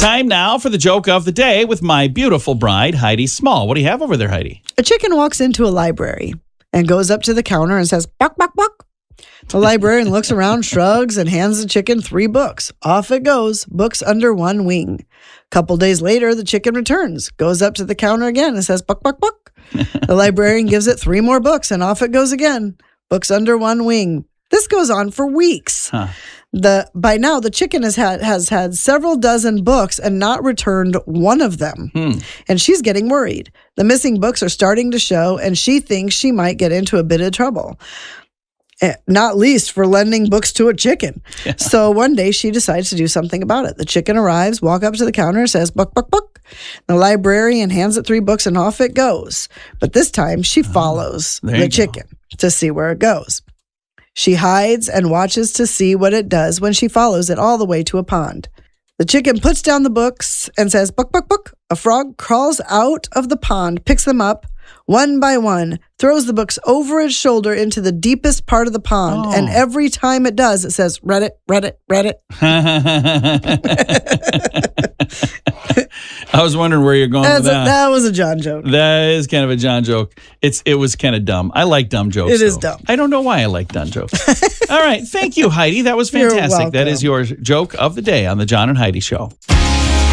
Time now for the joke of the day with my beautiful bride, Heidi Small. What do you have over there, Heidi? A chicken walks into a library and goes up to the counter and says, "Buck, buck, buck." The librarian looks around, shrugs, and hands the chicken 3 books. Off it goes, books under one wing. Couple days later, the chicken returns, goes up to the counter again and says, "Buck, buck, buck." The librarian gives it 3 more books, and off it goes again, books under one wing. This goes on for weeks. By now, the chicken has had several dozen books and not returned one of them. And she's getting worried. The missing books are starting to show, and she thinks she might get into a bit of trouble. Not least for lending books to a chicken. Yeah. So one day she decides to do something about it. The chicken arrives, walk up to the counter, says, "Buck, buck, buck." The librarian hands it 3 books and off it goes. But this time she follows the chicken to see where it goes. She hides and watches to see what it does when she follows it all the way to a pond. The chicken puts down the books and says, "Buck, buck, buck." A frog crawls out of the pond, picks them up one by one, throws the books over its shoulder into the deepest part of the pond. And every time it does, it says, "Read it, read it, read it." I was wondering where you're going with that. That was a John joke. That is kind of a John joke. It was kind of dumb. I like dumb jokes. It is dumb. I don't know why I like dumb jokes. All right. Thank you, Heidi. That was fantastic. That is your joke of the day on the John and Heidi Show.